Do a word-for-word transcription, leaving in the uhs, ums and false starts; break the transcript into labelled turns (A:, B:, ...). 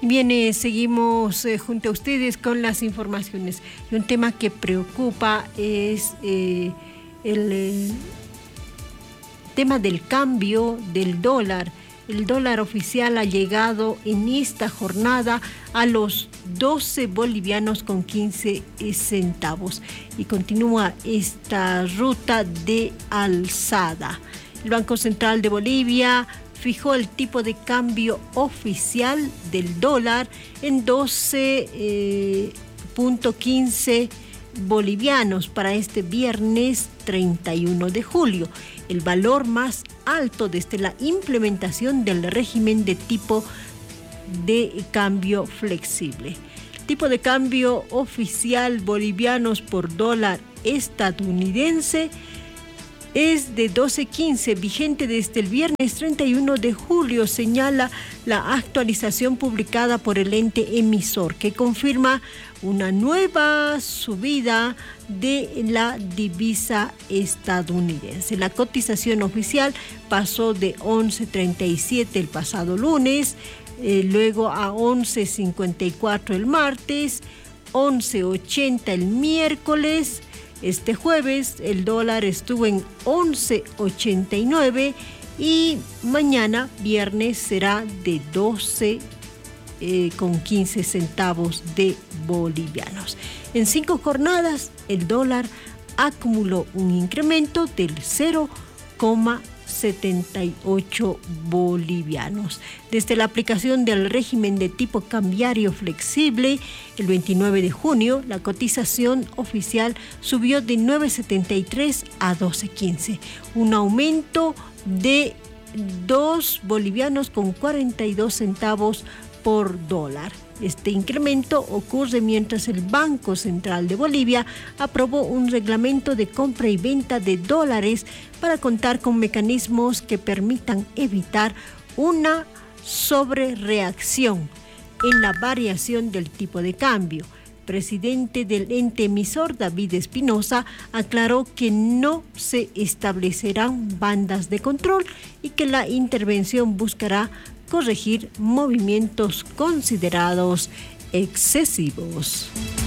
A: Bien, eh, seguimos eh, junto a ustedes con las informaciones. Y un tema que preocupa es eh, el eh, tema del cambio del dólar. El dólar oficial ha llegado en esta jornada a los doce bolivianos con quince centavos y continúa esta ruta de alzada. El Banco Central de Bolivia fijó el tipo de cambio oficial del dólar en doce punto quince bolivianos para este viernes treinta y uno de julio, el valor más alto desde la implementación del régimen de tipo de cambio flexible. El tipo de cambio oficial bolivianos por dólar estadounidense es de doce quince, vigente desde el viernes treinta y uno de julio, señala la actualización publicada por el ente emisor, que confirma una nueva subida de la divisa estadounidense. La cotización oficial pasó de once treinta y siete el pasado lunes, eh, luego a once cincuenta y cuatro el martes, once ochenta el miércoles. Este jueves el dólar estuvo en once ochenta y nueve y mañana viernes será de doce con quince centavos de bolivianos. En cinco jornadas el dólar acumuló un incremento del cero coma setenta y ocho bolivianos. Desde la aplicación del régimen de tipo cambiario flexible, el veintinueve de junio, la cotización oficial subió de nueve setenta y tres a doce quince, un aumento de dos bolivianos con cuarenta y dos centavos por dólar. Este incremento ocurre mientras el Banco Central de Bolivia aprobó un reglamento de compra y venta de dólares para contar con mecanismos que permitan evitar una sobrereacción en la variación del tipo de cambio. El presidente del ente emisor, David Espinosa, aclaró que no se establecerán bandas de control y que la intervención buscará corregir movimientos considerados excesivos.